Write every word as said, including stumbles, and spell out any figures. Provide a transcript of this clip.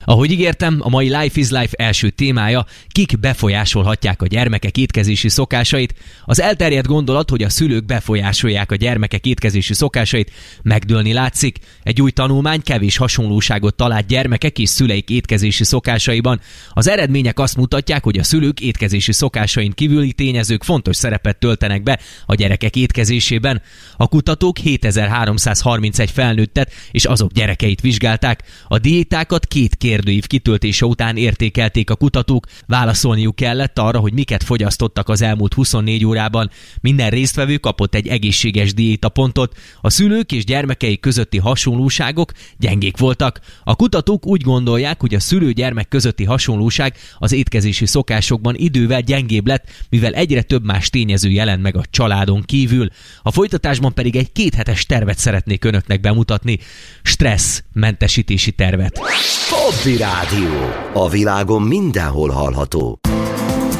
Ahogy ígértem, a mai Life is Life első témája, kik befolyásolhatják a gyermekek étkezési szokásait. Az elterjedt gondolat, hogy a szülők befolyásolják a gyermekek étkezési szokásait, megdőlni látszik. Egy új tanulmány kevés hasonlóságot talált gyermekek és szüleik étkezési szokásaiban. Az eredmények azt mutatják, hogy a szülők étkezési szokásain kívüli tényezők fontos szerepet töltenek be a gyerekek étkezésében. A kutatók hétezer-háromszázharmincegy felnőttet és azok gyerekeit vizsgálták. A diétákat két kérdőív kitöltése után értékelték a kutatók, válaszolniuk kellett arra, hogy miket fogyasztottak az elmúlt huszonnégy órában. Minden résztvevő kapott egy egészséges diétapontot. A szülők és gyermekeik közötti hasonlóságok gyengék voltak. A kutatók úgy gondolják, hogy a szülő-gyermek közötti hasonlóság az étkezési szokásokban idővel gyengébb lett, mivel egyre több más tényező jelent meg a családon kívül. A folytatásban pedig egy kéthetes tervet szeretnék önöknek bemutatni. Stressz-mentesítési tervet. Hobby Rádió. A világon mindenhol hallható.